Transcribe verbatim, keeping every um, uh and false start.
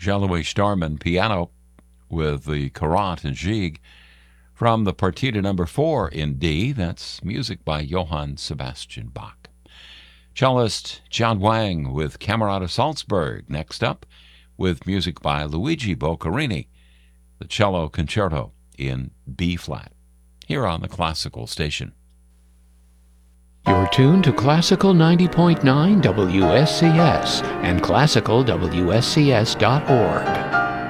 Jean-Louis Starman piano with the Courant and Gigue from the Partita number four in D. That's music by Johann Sebastian Bach. Cellist John Wang with Camerata Salzburg next up with music by Luigi Boccherini, the Cello Concerto in B-flat, here on the Classical Station. You're tuned to Classical ninety point nine W S C S and classical W S C S dot org.